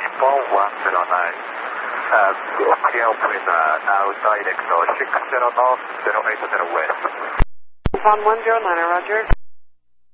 Airplane now direct 60 North 080 West. On 109, Roger.